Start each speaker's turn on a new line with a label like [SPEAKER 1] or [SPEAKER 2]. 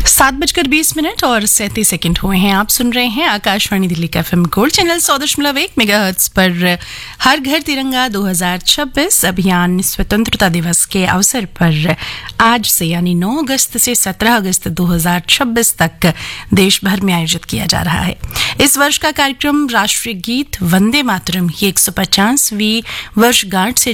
[SPEAKER 1] 7:20 और 37 सेकंड हुए हैं। आप सुन रहे हैं आकाशवाणी दिल्ली का FM गोल्ड चैनल 100.1 मेगाहर्ट्ज पर हर घर तिरंगा 2026 अभियान स्वतंत्रता दिवस के अवसर पर आज से यानी 9 अगस्त से 17 अगस्त 2026 तक देश भर में आयोजित किया जा रहा है। इस वर्ष का कार्यक्रम राष्ट्रीय गीत वंदे मातरम की 150वीं वर्षगांठ से